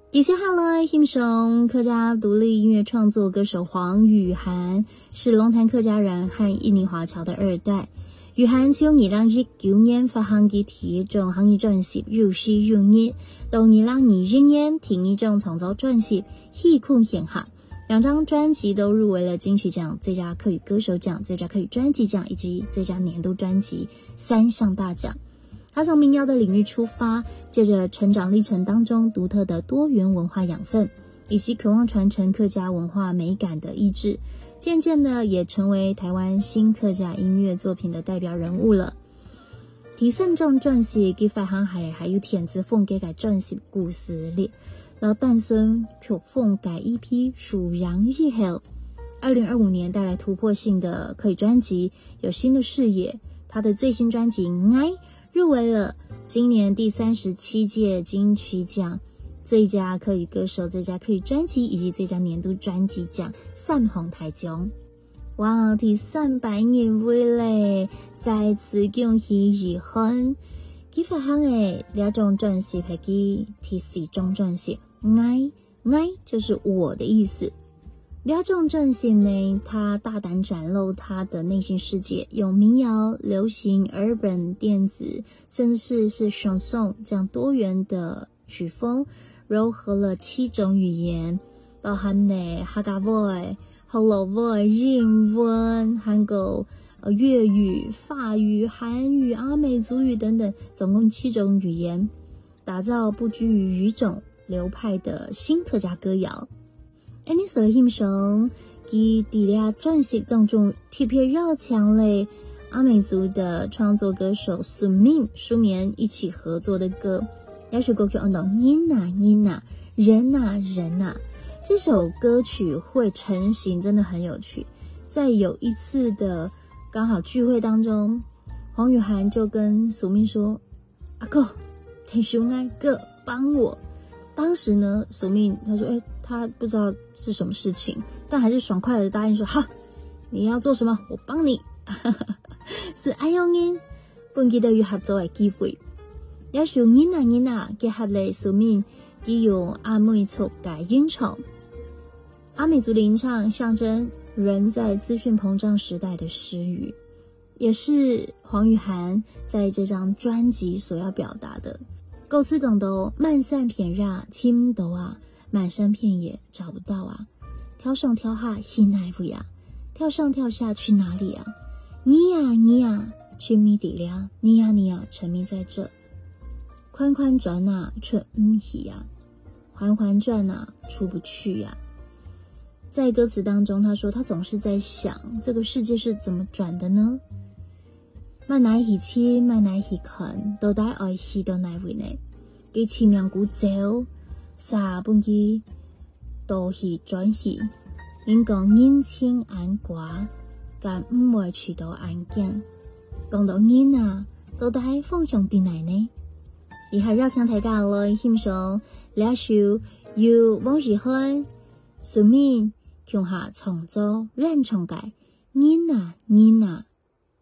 接下来欣赏客家独立音乐创作歌手黄雨涵，是龙潭客家人和印尼华侨的二代。雨涵從2019年發行嘅第一張行業專輯《如是如日》，到2020年第二張創作專輯《戲困顯下》，兩張專輯都入圍了金曲獎最佳客語歌手獎、最佳客語專輯獎以及最佳年度專輯3項大獎。他從民謠的領域出發，借着成長歷程當中獨特的多元文化養分，以及渴望傳承客家文化美感的意志，漸漸的也成為台灣新客家音樂作品的代表人物了。第三張專輯佢發行係還有田子鳳嘅專輯故事裡，然後誕生曲鳳改 EP 數陽日後，2025年帶來突破性的客語專輯，有新的視野。他的最新專輯《愛》入圍了今年第37屆金曲獎最佳客語歌手、最佳客語專輯以及最佳年度專輯獎3項大獎。哇，第300入圍咧！再次恭喜雨涵。佢發行嘅兩張專輯係佢第4張專輯《愛》，愛就是我的意思。兩張專輯呢，他大膽展露他的內心世界，用民謠、流行、urban、電子，甚至是 chanson 這樣多元的曲風，糅合了7種語言，包含呢客家話、河洛話、英文、韓國、粵語、法語、韓語、阿美族語等等，總共7種語言，打造不拘於語種流派的新客家歌謠。你所欣賞佢第兩專輯當中特別繞強嘞阿美族的創作歌手蘇眠一起合作的歌，有首歌曲叫做人啊人啊人啊人啊。這首歌曲會成型真的很有趣。在有一次的剛好聚會當中，黃雨涵就跟蘇眠說：阿哥，挺熊愛哥幫我。當時呢，蘇眠他說他不知道是什麼事情，但還是爽快的答應說：好，你要做什麼我幫你。是愛用人本記得有合作的機會，也是人啊人啊結合了蘇眠佢用阿美族的吟唱，阿美族的吟唱象徵人在資訊膨脹時代的失語，也是黃雨涵在這張專輯所要表達的。構詞講到漫散遍繞青島啊，滿山遍野找不到啊，跳上跳下去哪裡呀？跳上跳下去哪裡呀？你呀你呀，沉迷底了，你呀你呀，沉迷在這，寬寬轉啊，卻唔起呀，環環轉啊，出不去呀。在歌詞當中，他說他總是在想，這個世界是怎麼轉的呢？慢乃去切，慢乃去看，到底愛去到哪位呢？佢前面古走，沙半記到去轉去，應講人情眼掛，但唔會去到眼鏡。講到人啊，到底方向點嚟呢？而係繞場大家來欣賞兩首由黃雨涵、蘇眠共下創作原創嘅《人啊人啊》。